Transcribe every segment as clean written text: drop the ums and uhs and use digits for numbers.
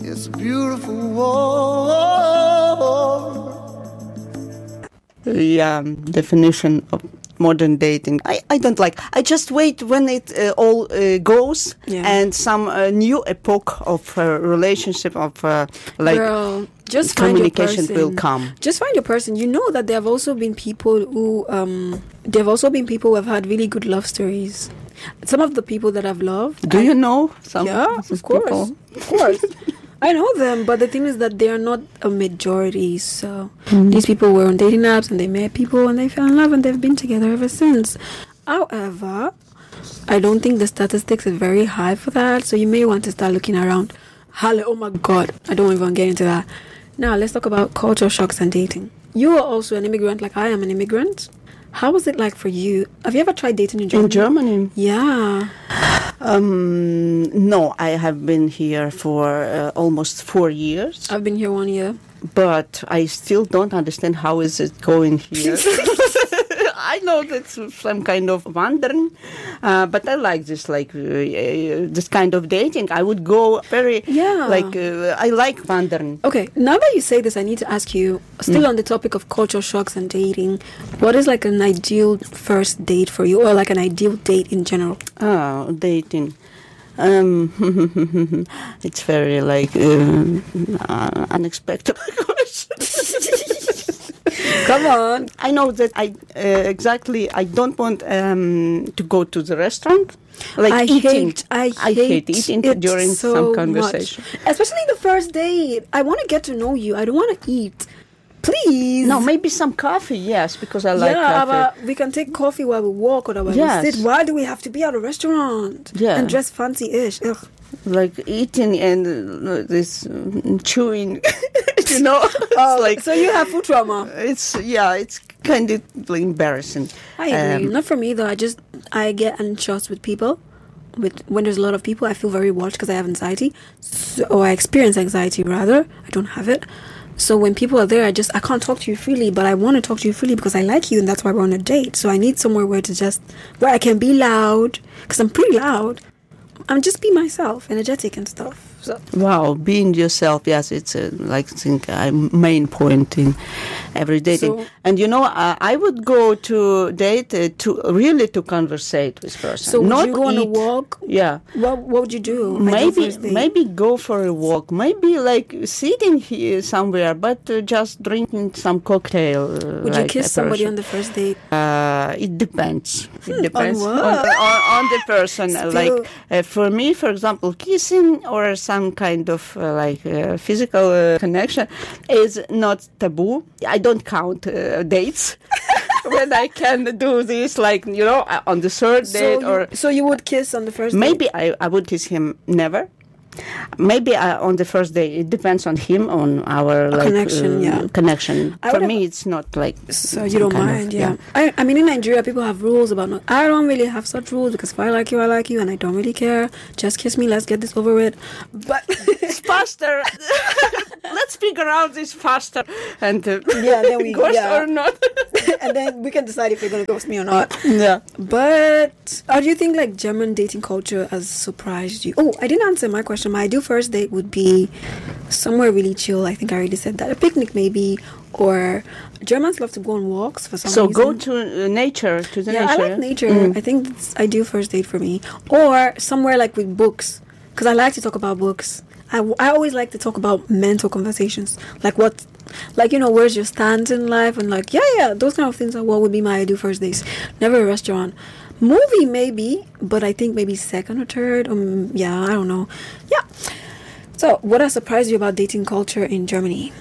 It's a beautiful war. The definition of modern dating, I don't like. I just wait when it all goes and some new epoch of relationship of Girl, just communication will come. Just find your person. You know that there have also been people who have had really good love stories. Some of the people that I've loved. Do you know some? Yeah, of course. People? Of course. I know them, but the thing is that they are not a majority. So these people were on dating apps and they met people and they fell in love and they've been together ever since. However, I don't think the statistics are very high for that. So you may want to start looking around. Oh my God, I don't even get into that. Now, let's talk about culture shocks and dating. You are also an immigrant like I am an immigrant. How was it like for you? Have you ever tried dating in Germany? In Germany? Yeah. No, I have been here for almost 4 years. I've been here 1 year. But I still don't understand how is it going here. I know that's some kind of wandering, but I like this, this kind of dating. I would go very, I like wandering. Okay, now that you say this, I need to ask you, still on the topic of culture shocks and dating, what is like an ideal first date for you, or like an ideal date in general? Oh, dating. It's very unexpected question. Come on. I know that I don't want to go to the restaurant. I hate eating it during so some conversation. Much. Especially the first date. I want to get to know you. I don't want to eat. Please. No, maybe some coffee, yes, because I like coffee. But we can take coffee while we walk or while we sit. Why do we have to be at a restaurant? Yeah. And dress fancy-ish? Ugh. Like eating and this chewing, you know. So you have food trauma. It's kind of embarrassing. I agree. Not for me though. I get anxious with people. When there's a lot of people, I feel very watched because I have anxiety. Or I experience anxiety rather. I don't have it. So when people are there, I can't talk to you freely, but I want to talk to you freely because I like you and that's why we're on a date. So I need somewhere where I can be loud because I'm pretty loud. I'm just be myself, energetic and stuff. So. Wow, being yourself, yes, it's a main point in every dating. So, and I would go to date to conversate with person. So not would you go on a eat. walk? Yeah. What would you do? Maybe go for a walk. Maybe sitting here somewhere, but just drinking some cocktail. Would you kiss somebody on the first date? It depends. It depends on what? on the person. For me, for example, kissing or some kind of physical connection is not taboo. I don't count dates when I can do this, on the third date. So you would kiss on the first date? Maybe I would kiss him never. Maybe on the first day. It depends on him, on our connection. For me, it's not like. So you don't mind, yeah. I mean, in Nigeria, people have rules about. I don't really have such rules because if I like you, and I don't really care. Just kiss me. Let's get this over with. But it's faster. Let's figure out this faster, and then we ghost or not, and then we can decide if you're gonna ghost me or not. Yeah. But how do you think German dating culture has surprised you? Oh, I didn't answer my question. My ideal first date would be somewhere really chill. I think I already said that. A picnic maybe, or Germans love to go on walks for some reason. So go to nature, nature. I like nature. I think that's ideal first date for me. Or somewhere with books, because I like to talk about books. I always like to talk about mental conversations, where's your stance in life, and those kind of things are what would be my ideal first dates. Never a restaurant. Movie maybe, but I think maybe second or third. I don't know. Yeah. So, what has surprised you about dating culture in Germany?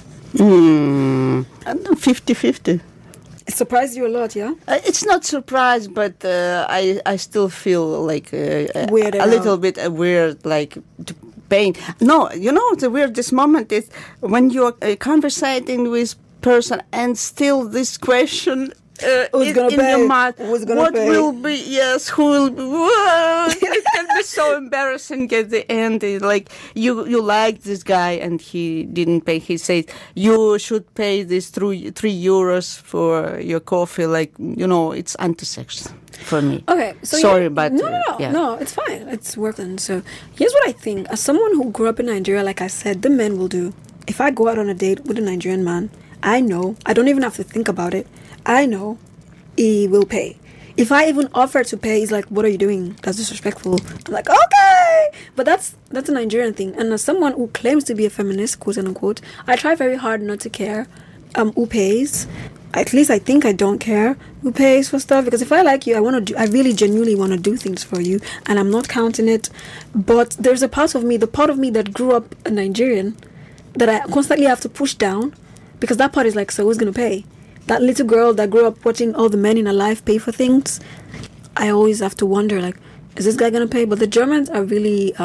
50-50. It surprised you a lot, yeah? It's not surprised, but I still feel weird a little bit weird, pain. No, the weirdest moment is when you're conversating with person and still this question Who's gonna in pay? your mind. Who's gonna What pay? will be? Yes, who will be? Whoa, it can be so embarrassing at the end. Like you like this guy and he didn't pay. He said you should pay this €3 for your coffee. Like it's anti-sex for me. Okay, so sorry, but no, it's fine. It's working. So here's what I think. As someone who grew up in Nigeria, like I said, the men will do. If I go out on a date with a Nigerian man, I know. I don't even have to think about it. I know he will pay. If I even offer to pay, he's like, "What are you doing? That's disrespectful." I'm like, "Okay," but that's a Nigerian thing. And as someone who claims to be a feminist, quote unquote, I try very hard not to care who pays. At least I think I don't care who pays for stuff, because if I like you, I really genuinely want to do things for you, and I'm not counting it. But there's a part of me, the part of me that grew up a Nigerian, that I constantly have to push down, because that part is like, so who's gonna pay? That little girl that grew up watching all the men in her life pay for things, I always have to wonder, like, is this guy gonna pay? But the Germans are really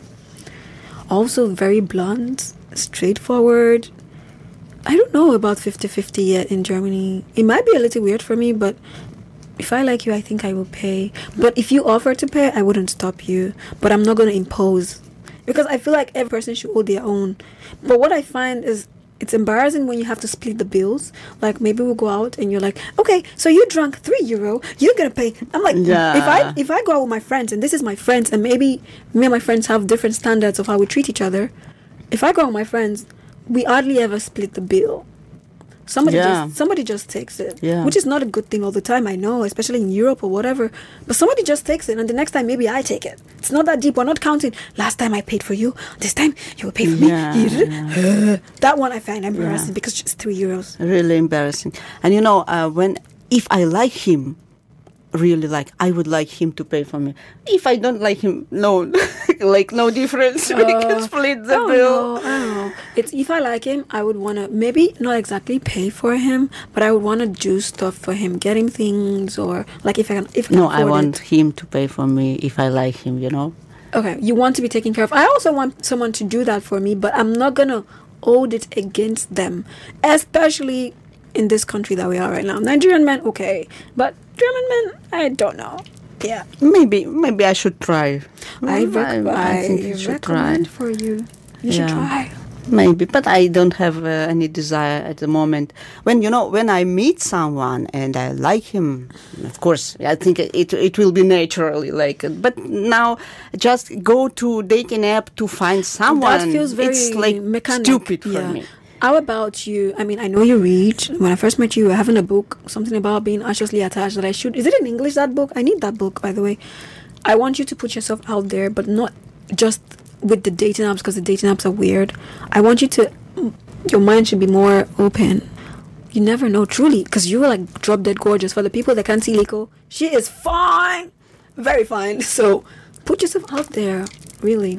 also very blunt, straightforward. I don't know about 50-50 yet in Germany. It might be a little weird for me, but if I like you, I think I will pay. But if you offer to pay, I wouldn't stop you. But I'm not going to impose, because I feel like every person should owe their own. But what I find is it's embarrassing when you have to split the bills. Like, maybe we'll go out and you're like, okay, so you drank €3, you're going to pay. I'm like, if I go out with my friends, and this is my friends, and maybe me and my friends have different standards of how we treat each other. If I go out with my friends, we hardly ever split the bill. Somebody just takes it, which is not a good thing all the time, I know, especially in Europe or whatever. But somebody just takes it, and the next time maybe I take it. It's not that deep. We're not counting. Last time I paid for you. This time you will pay for me. That one I find embarrassing because it's €3. Really embarrassing. And if I like him, really like, I would like him to pay for me. If I don't like him, no, like no difference. We can split the bill. I don't know. It's, if I like him, I would want to maybe not exactly pay for him, but I would want to do stuff for him, get him things, or like if I can I want him to pay for me if I like him. Okay, you want to be taken care of. I also want someone to do that for me, but I'm not gonna hold it against them, especially in this country that we are right now. Nigerian men, okay, but German men, I don't know. Yeah, maybe I should try. I think you should try for you. You should try. Maybe, but I don't have any desire at the moment. When I meet someone and I like him, of course, I think it will be naturally like. But now, just go to dating app to find someone. That feels very it's like mechanic. Stupid for me. How about you? I mean, I know you read. When I first met you, you were having a book, something about being anxiously attached that I should... Is it in English, that book? I need that book, by the way. I want you to put yourself out there, but not just with the dating apps, because the dating apps are weird. I want you to... Your mind should be more open. You never know, truly, because you were like drop dead gorgeous. For the people that can't see Liko, she is fine. Very fine. So, put yourself out there, really.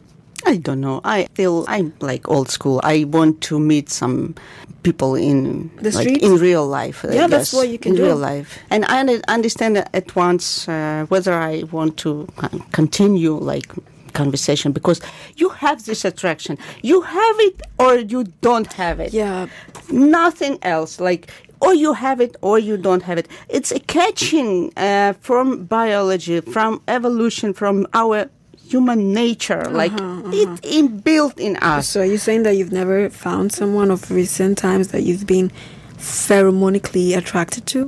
I don't know. I'm like old school. I want to meet some people in the street, in real life. Yeah, that's what you can do in real life. And I understand at once whether I want to continue like conversation, because you have this attraction. You have it or you don't have it. Yeah. Nothing else. Like, or you have it or you don't have it. It's a catching from biology, from evolution, from our human nature, like it's inbuilt in us. So are you saying that you've never found someone of recent times that you've been pheromonically attracted to?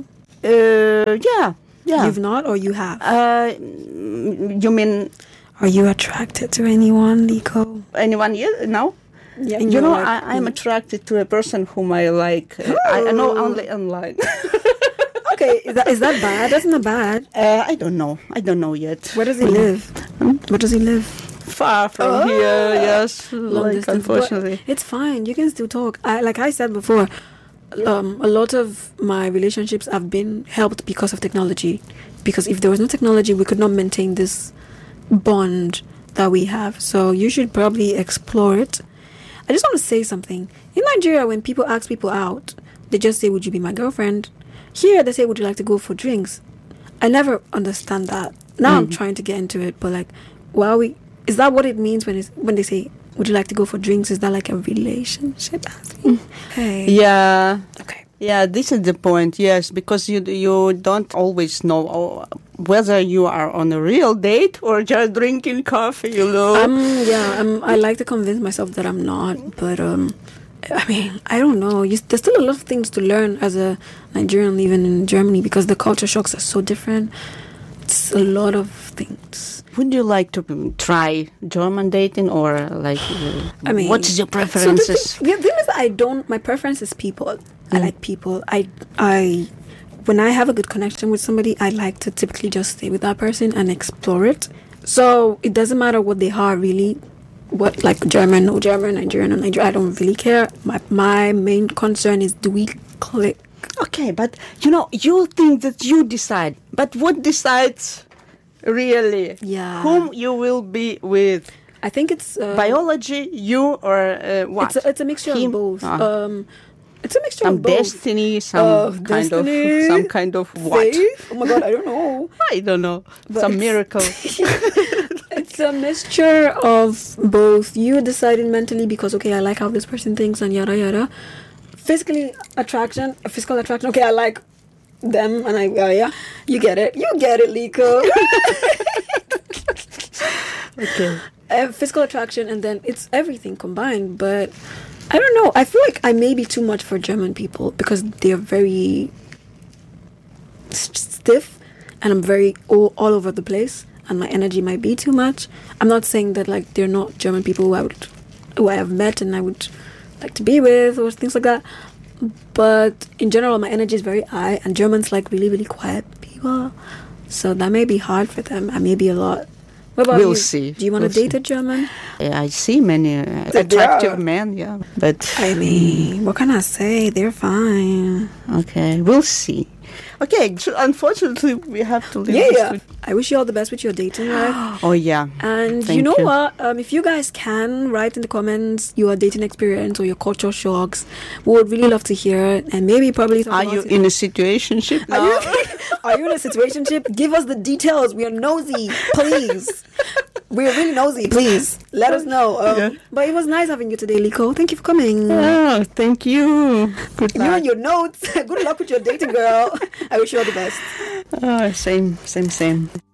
Yeah. You've not, or you have? You mean? Are you attracted to anyone, Liko? Anyone? Yeah, no. Yeah, I'm attracted to a person whom I like. I know only online. Okay, is that bad? That's not bad. I don't know yet. Where does he live? Where does he live? Far from here, yes. Long distance. Unfortunately. But it's fine. You can still talk. Like I said before, a lot of my relationships have been helped because of technology. Because if there was no technology, we could not maintain this bond that we have. So you should probably explore it. I just want to say something. In Nigeria, when people ask people out, they just say, "Would you be my girlfriend?" Here, they say, "Would you like to go for drinks?" I never understand that. Now I'm trying to get into it, but like, is that what it means when they say, "Would you like to go for drinks?" Is that like a relationship? Hey. Yeah. Okay. Yeah, this is the point, yes, because you don't always know whether you are on a real date or just drinking coffee, you know. I like to convince myself that I'm not, but I mean, I don't know. There's still a lot of things to learn as a Nigerian living in Germany because the culture shocks are so different. It's a lot of things. Would you like to try German dating or like? I mean, what is your preferences? So the thing is, my preference is people. I like people. When I have a good connection with somebody, I like to typically just stay with that person and explore it. So it doesn't matter what they are really. What, like German, no German, Nigerian, no Nigerian, I don't really care. My main concern is, do we click? Okay, but you think that you decide. But what decides really? Yeah. Whom you will be with? I think it's biology, you, or what? It's a mixture of both. It's a mixture of both. Destiny, some kind of what? Faith? Oh my God, I don't know. I don't know. But some miracle. It's a mixture of both. You deciding mentally because, okay, I like how this person thinks and yada yada. Physical attraction. Okay, I like them and yeah. You get it, Liko. Okay. Physical attraction, and then it's everything combined. But I don't know. I feel like I may be too much for German people because they're very stiff, and I'm very all over the place. And my energy might be too much. I'm not saying that like they're not German people who I have met and I would like to be with or things like that. But in general, my energy is very high, and Germans like really, really quiet people. So that may be hard for them. I may be a lot. What about you? We'll see. Do you want to date a German? Yeah, I see many attractive men, yeah. But I mean, what can I say? They're fine. Okay, we'll see. Okay, so unfortunately, we have to leave. Yeah. I wish you all the best with your dating life. Oh, yeah. And Thank you know you. what? If you guys can, write in the comments your dating experience or your culture shocks. We would really love to hear it. And maybe probably talk Are about you in a situationship now? Are you in a situationship? Give us the details. We are nosy. Please. We're really nosy. Please. Let us know. But it was nice having you today, Liko. Thank you for coming. Oh, thank you. Good You luck. and your notes. Good luck with your dating, girl. I wish you all the best. Same.